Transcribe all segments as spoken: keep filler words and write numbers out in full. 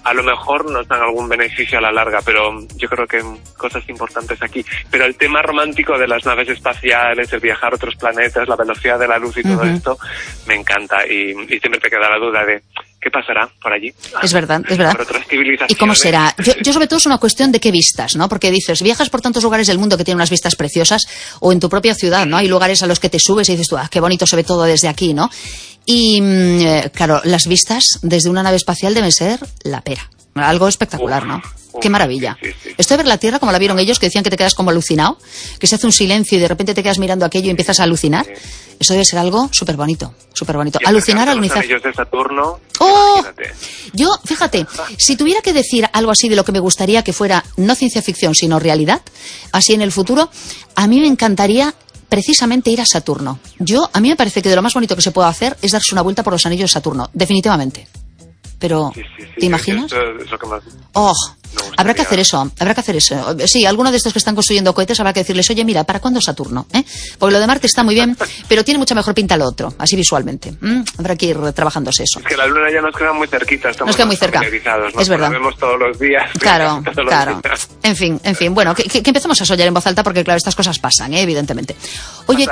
a lo mejor nos dan algún beneficio a la larga, pero yo creo que cosas importantes aquí. Pero el tema romántico de las naves espaciales, el viajar a otros planetas, la velocidad de la luz y todo uh-huh. esto, me encanta. Y, y siempre te queda la duda de ¿qué pasará por allí? Es verdad, es verdad. Otras civilizaciones. ¿Y cómo será? Yo, yo sobre todo es una cuestión de qué vistas, ¿no? Porque dices, viajas por tantos lugares del mundo que tienen unas vistas preciosas, o en tu propia ciudad, ¿no? Hay lugares a los que te subes y dices tú, ah, qué bonito se ve todo desde aquí, ¿no? Y, eh, claro, las vistas desde una nave espacial deben ser la pera. Algo espectacular, ¿no? Uf, ¡qué maravilla! Sí, sí, sí. Esto de ver la Tierra, como la vieron ellos, que decían que te quedas como alucinado, que se hace un silencio y de repente te quedas mirando aquello y empiezas a alucinar. Sí. Eso debe ser algo súper bonito, súper bonito. Alucinar, alunizar. Los anillos de Saturno, ¡oh! Imagínate. Yo, fíjate, si tuviera que decir algo así de lo que me gustaría que fuera no ciencia ficción, sino realidad, así en el futuro, a mí me encantaría precisamente ir a Saturno. Yo, a mí me parece que de lo más bonito que se puede hacer es darse una vuelta por los anillos de Saturno, definitivamente. Pero, sí, sí, sí, ¿te imaginas? Esto es lo que más... Oh, habrá que hacer eso, habrá que hacer eso. Sí, alguno de estos que están construyendo cohetes habrá que decirles, oye, mira, ¿para cuándo Saturno? ¿Eh? Porque lo de Marte está muy bien, pero tiene mucha mejor pinta lo otro, así visualmente. ¿Mm? Habrá que ir trabajándose eso. Es que la Luna ya nos queda muy cerquita, estamos nos queda muy cerca, ¿no? Es verdad. La vemos todos los días. Claro, todos claro. Los días. En fin, en fin, bueno, que, que, que empecemos a soñar en voz alta porque, claro, estas cosas pasan, ¿eh? Evidentemente. Oye,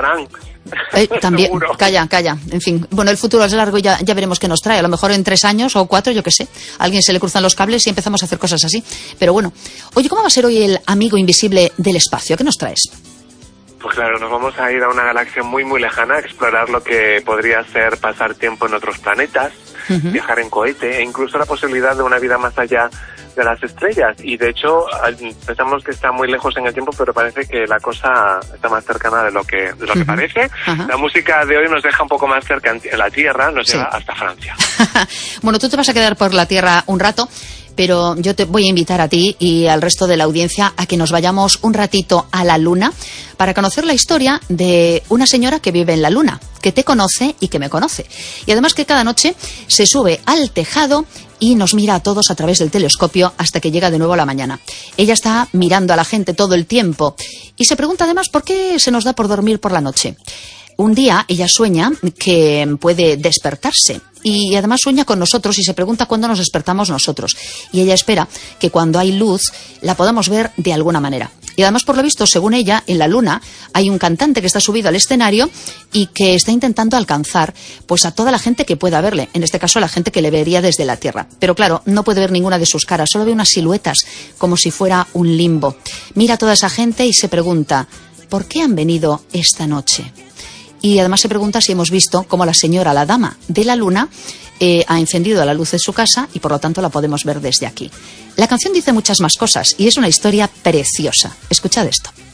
eh, también, Seguro. calla, calla, en fin. Bueno, el futuro es largo y ya, ya veremos qué nos trae. A lo mejor en tres años o cuatro, yo qué sé, a alguien se le cruzan los cables y empezamos a hacer cosas así. Pero bueno, oye, ¿cómo va a ser hoy el amigo invisible del espacio? ¿Qué nos traes? Pues claro, nos vamos a ir a una galaxia muy muy lejana, a explorar lo que podría ser pasar tiempo en otros planetas, uh-huh. viajar en cohete e incluso la posibilidad de una vida más allá de las estrellas. Y de hecho pensamos que está muy lejos en el tiempo, pero parece que la cosa está más cercana de lo que de lo que uh-huh. parece. Uh-huh. La música de hoy nos deja un poco más cerca en la Tierra, nos sí. lleva hasta Francia. Bueno, tú te vas a quedar por la Tierra un rato, pero yo te voy a invitar a ti y al resto de la audiencia a que nos vayamos un ratito a la Luna para conocer la historia de una señora que vive en la Luna, que te conoce y que me conoce. Y además que cada noche se sube al tejado y nos mira a todos a través del telescopio hasta que llega de nuevo la mañana. Ella está mirando a la gente todo el tiempo y se pregunta además por qué se nos da por dormir por la noche. Un día ella sueña que puede despertarse y además sueña con nosotros y se pregunta cuándo nos despertamos nosotros. Y ella espera que cuando hay luz la podamos ver de alguna manera. Y además, por lo visto, según ella, en la Luna hay un cantante que está subido al escenario y que está intentando alcanzar pues a toda la gente que pueda verle. En este caso, a la gente que le vería desde la Tierra. Pero claro, no puede ver ninguna de sus caras, solo ve unas siluetas, como si fuera un limbo. Mira a toda esa gente y se pregunta, ¿por qué han venido esta noche? Y además se pregunta si hemos visto cómo la señora, la dama de la Luna, eh, ha encendido la luz de su casa y por lo tanto la podemos ver desde aquí. La canción dice muchas más cosas y es una historia preciosa. Escuchad esto.